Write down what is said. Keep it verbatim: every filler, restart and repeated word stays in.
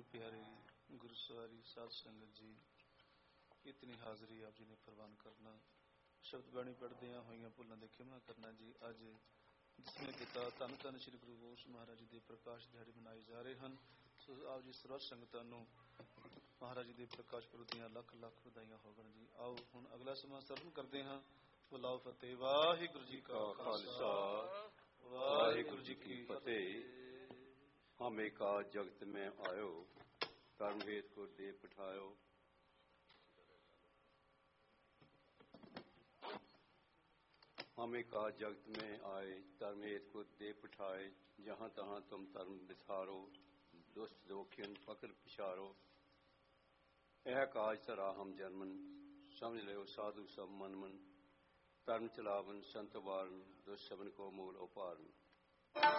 गुरु प्यारे गुरु सवारी साध संगत जी, इतनी हाजरी आप जी ने प्रवान करना। शब्द बाणी पढ़दे होइयां भुलां दे खिमा करना जी। अज जिसमें पिता धन धन श्री गुरु गोबिंद महाराज जी के प्रकाश दिहाड़े मनाए जा रहे हैं, सो आप जी सर्व संगतां नूं महाराज जी के प्रकाश पुरब दीआं लख लख वधाइयां होवन जी। आओ हुण अगला समा सरवण करते हैं। बुलाओ फतेह। वाहिगुरू जी का खालसा वाहिगुरू जी की फतेह। हम एका जगत में आयो, कर्म हेत को दे पठायो। हम एका जगत में आए, धर्म हेत को दे पठाए। जहाँ तहाँ तुम धर्म बिसारो, दुष्ट दोखियन पकड़ पिछारो। यह काज धरा हम जन्मन, समझ लो साधु सब मन मन। धर्म चलावन संत वारन, दुष्ट सबन को मूल उपारन।